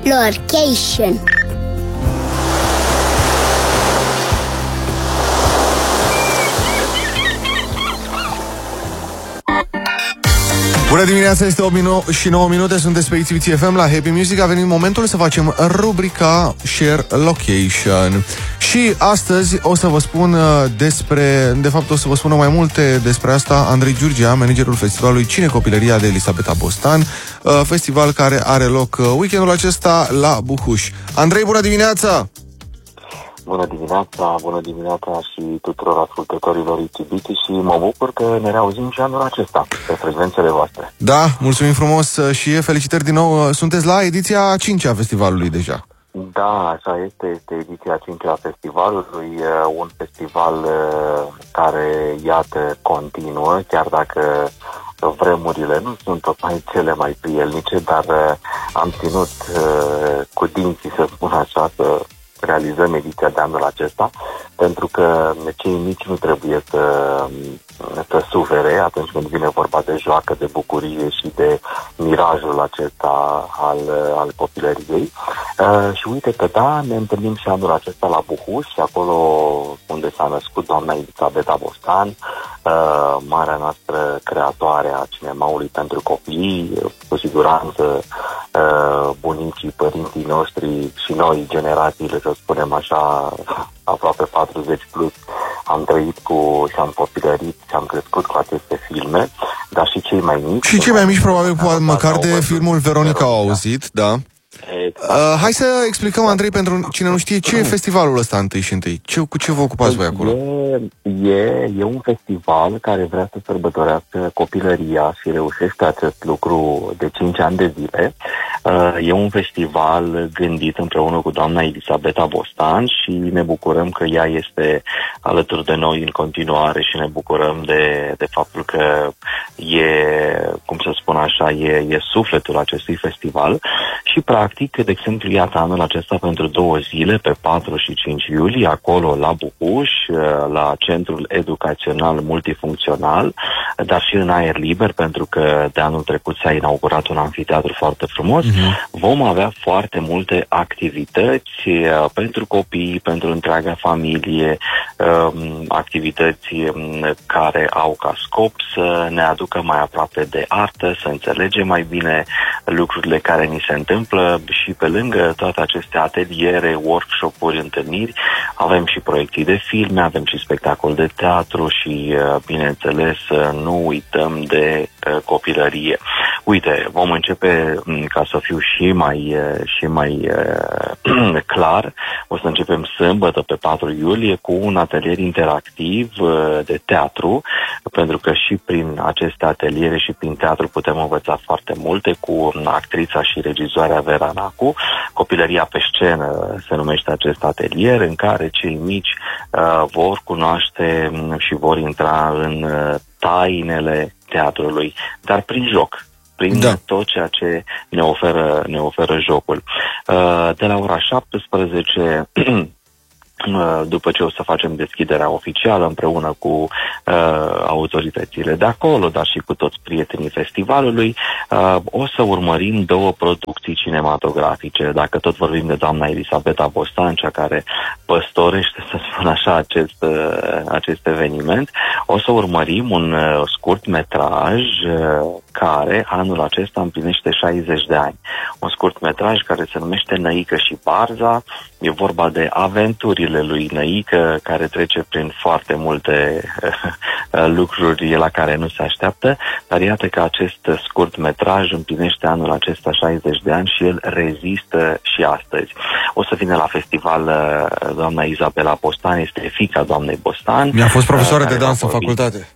Location. Bună dimineața, este 8 și 9 minute, sunteți pe ITV FM la Happy Music. A venit momentul să facem rubrica Share Location. Și astăzi o să vă spun o să vă spun mai multe despre asta Andrei Giurgea, managerul festivalului Cine Copilăria de Elisabeta Bostan, festival care are loc weekendul acesta la Buhuș. Andrei, bună dimineața! Bună dimineața și tuturor ascultătorilor ITV și mă bucur că ne reauzim și anul acesta pe frecvențele voastre. Da, mulțumim frumos și felicitări din nou. Sunteți la ediția 5-a festivalului deja. Da, așa este ediția 5-a a festivalului, un festival care, iată, continuă, chiar dacă vremurile nu sunt tocmai cele mai prielnice, dar am ținut cu dinții, să spun așa, să realizăm ediția de anul acesta, pentru că cei mici nu trebuie să sufere atunci când vine vorba de joacă, de bucurie și de mirajul acesta al copilăriei. Și uite că da, ne întâlnim și anul acesta la Buhuș, acolo unde s-a născut doamna Elisabeta Bostan, marea noastră creatoare a cinemaului pentru copii. Cu siguranță bunicii, părinții noștri și noi, generațiile, să spunem așa, aproape 40 plus, am trăit și am copilărit și am crescut cu aceste filme, dar și cei mai mici. Și cei mai mici probabil măcar de filmul Veronica au auzit, da. Exact. Hai să explicăm, Andrei, pentru cine nu știe, ce e festivalul ăsta întâi și întâi? Cu ce vă ocupați voi acolo? E un festival care vrea să sărbătorească copilăria și reușește acest lucru de 5 ani de zile. E un festival gândit împreună cu doamna Elisabeta Bostan și ne bucurăm că ea este alături de noi în continuare și ne bucurăm de faptul că cum să spun așa, e sufletul acestui festival și practic, de exemplu, iată anul acesta pentru 2 zile, pe 4 și 5 iulie, acolo la Buhuș, la Centrul Educațional Multifuncțional, dar și în aer liber, pentru că de anul trecut s-a inaugurat un amfiteatru foarte frumos. Vom avea foarte multe activități pentru copii, pentru întreaga familie, activități care au ca scop să ne aducă mai aproape de artă, să înțelegem mai bine lucrurile care ni se întâmplă și pe lângă toate aceste ateliere, workshop-uri, întâlniri, avem și proiecții de filme, avem și spectacol de teatru și, bineînțeles, nu uităm de copilărie. Uite, vom începe, ca să fiu și mai clar, o să începem sâmbătă pe 4 iulie cu un atelier interactiv de teatru, pentru că și prin aceste ateliere și prin teatru putem învăța foarte multe, cu actrița și regizoarea Vera Nacu. Copilăria pe scenă se numește acest atelier, în care cei mici vor cunoaște și vor intra în tainele teatrului, dar prin joc, prin tot ceea ce ne oferă jocul. De la ora 17, după ce o să facem deschiderea oficială împreună cu autoritățile de acolo, dar și cu toți prietenii festivalului, o să urmărim 2 producții cinematografice. Dacă tot vorbim de doamna Elisabeta Bostan, cea care păstorește, să spun așa, acest eveniment, o să urmărim un scurt metraj care anul acesta împlinește 60 de ani. Un scurt metraj care se numește Năică și Barza. E vorba de aventurile lui Năică, care trece prin foarte multe lucruri la care nu se așteaptă, dar iată că acest scurt metraj împlinește anul acesta 60 de ani și el rezistă și astăzi. O să vină la festival doamna Izabela Bostan, este fiica doamnei Bostan. Mi-a fost profesoară de dans în facultate.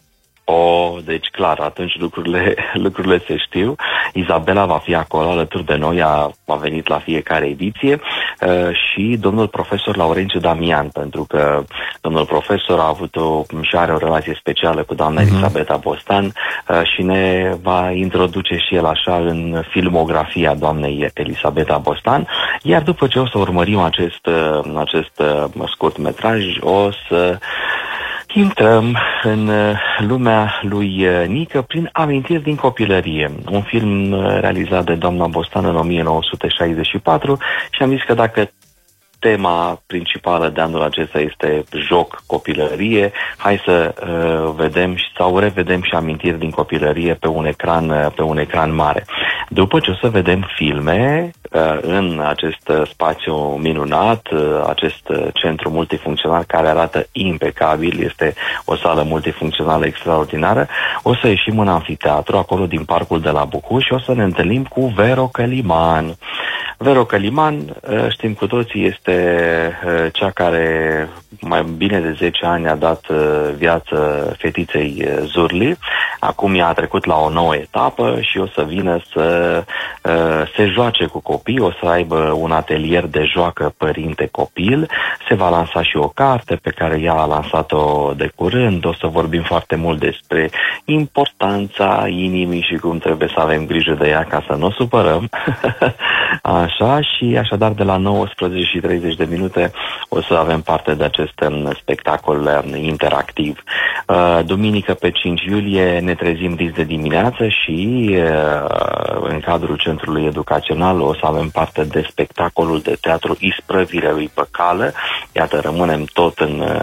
Deci clar, atunci lucrurile se știu. Izabela va fi acolo alături de noi, a venit la fiecare ediție, și domnul profesor Laurențiu Damian, pentru că domnul profesor a avut și are o relație specială cu doamna Elisabeta Bostan și ne va introduce și el așa în filmografia doamnei Elisabeta Bostan, iar după ce o să urmărim acest scurt metraj, o să Intrăm în lumea lui Nică prin amintiri din copilărie. Un film realizat de doamna Bostan în 1964 și am zis că dacă tema principală de anul acesta este joc, copilărie, hai să vedem sau revedem și amintiri din copilărie pe un ecran mare. După ce o să vedem filme în acest spațiu minunat, acest centru multifuncțional care arată impecabil, este o sală multifuncțională extraordinară, o să ieșim în amfiteatru, acolo din parcul de la Bucuș, și o să ne întâlnim cu Vero Căliman. Vero Căliman, știm cu toții, este cea care mai bine de 10 ani a dat viață fetiței Zurli. Acum ea a trecut la o nouă etapă și o să vină să se joace cu copii, o să aibă un atelier de joacă părinte-copil, se va lansa și o carte pe care ea a lansat-o de curând, o să vorbim foarte mult despre importanța inimii și cum trebuie să avem grijă de ea ca să nu o supărăm. Așa, și așadar de la 19:30 o să avem parte de acest spectacol interactiv. Duminică pe 5 iulie ne trezim dis de dimineață și în cadrul centrului educațional o să avem parte de spectacolul de teatru Isprăvirea lui Păcală. Iată, rămânem tot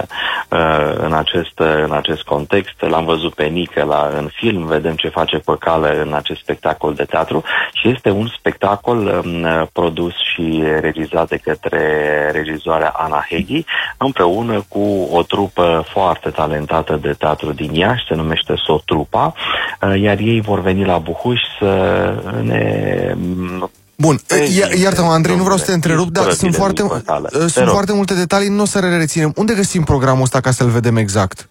în acest context. L-am văzut pe Nică în film, vedem ce face Păcală în acest spectacol de teatru și este un spectacol produs și regizat de către regizoarea Ana Heghi, împreună cu o trupă foarte talentată de teatru din Iași, se numește Sotrupa, iar ei vor veni la Bucuș să ne... Bun, iartă-mă, Andrei, nu vreau să te întrerup, dar sunt foarte multe detalii, nu o să le reținem. Unde găsim programul ăsta ca să-l vedem exact?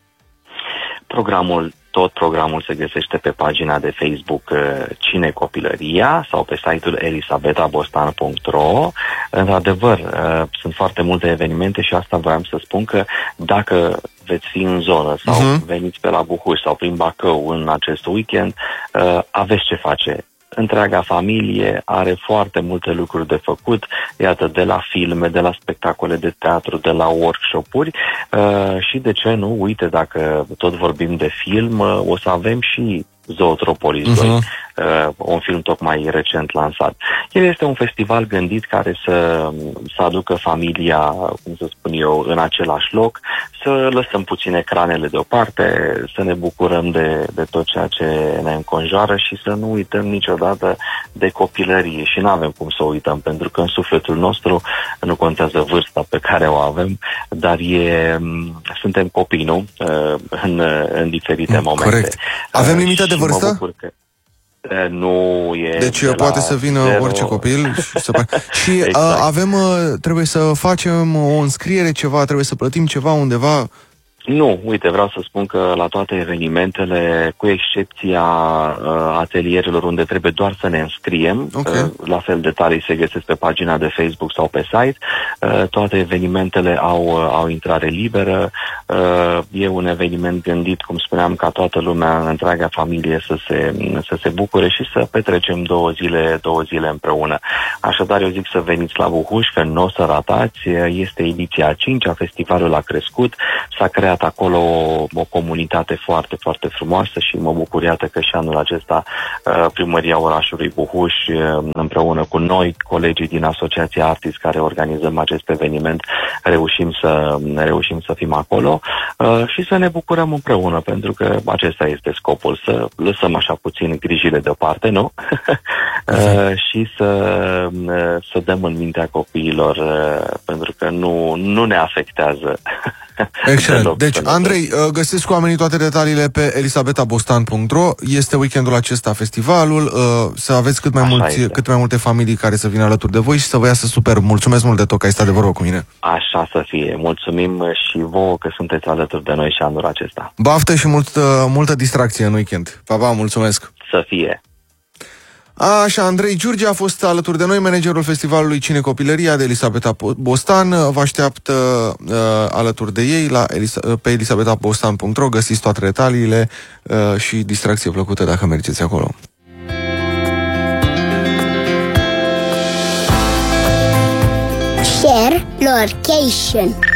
Tot programul se găsește pe pagina de Facebook Cine Copilăria sau pe site-ul elisabetabostan.ro. Într-adevăr, sunt foarte multe evenimente și asta voiam să spun că dacă veți fi în zonă sau veniți pe la Bucuș sau prin Bacău în acest weekend, aveți ce face. Întreaga familie are foarte multe lucruri de făcut, iată, de la filme, de la spectacole de teatru, de la workshop-uri și de ce nu, uite, dacă tot vorbim de film, o să avem și Zootropolis 2, un film tocmai recent lansat. El este un festival gândit care să aducă familia, cum să spun eu, în același loc, să lăsăm puțin ecranele deoparte, să ne bucurăm de tot ceea ce ne înconjoară și să nu uităm niciodată de copilărie. Și nu avem cum să uităm, pentru că în sufletul nostru nu contează vârsta pe care o avem, dar suntem copii, nu? În diferite momente. Corect. Avem limită de vârstă? Nu e. Deci poate să vină orice copil și exact. Trebuie să facem o înscriere, ceva, trebuie să plătim ceva undeva. Nu, uite, vreau să spun că la toate evenimentele, cu excepția atelierelor unde trebuie doar să ne înscriem, la fel detalii se găsesc pe pagina de Facebook sau pe site, toate evenimentele au intrare liberă, e un eveniment gândit, cum spuneam, ca toată lumea, întreaga familie să se bucure și să petrecem două zile împreună. Așadar, eu zic să veniți la Bucuș, că nu o să ratați, este ediția a 5-a, festivalul a crescut, s-a creat acolo o comunitate foarte, foarte frumoasă și mă bucur, iată, că și anul acesta Primăria orașului Bucuș, împreună cu noi, colegii din Asociația Artis care organizăm acest eveniment, reușim să fim acolo și să ne bucurăm împreună, pentru că acesta este scopul, să lăsăm așa puțin grijile deoparte, nu? Și să dăm în mintea copiilor, pentru că nu ne afectează. Excelent. Deci, Andrei, găsesc cu oamenii toate detaliile pe elisabetabostan.ro. Este weekendul acesta festivalul, să aveți cât mai multe familii care să vină alături de voi și să vă iasă super. Mulțumesc mult de tot că ai stat de vorbă cu mine. Așa să fie. Mulțumim și vouă că sunteți alături de noi și anul acesta. Baftă și multă distracție în weekend. Pa, mulțumesc. Să fie. Așa, Andrei Giurgi a fost alături de noi, managerul festivalului Cine Copilăria de Elisabeta Bostan. Vă așteaptă alături de ei pe elisabetabostan.ro. Găsiți toate detaliile și distracție plăcută dacă mergeți acolo. Share location.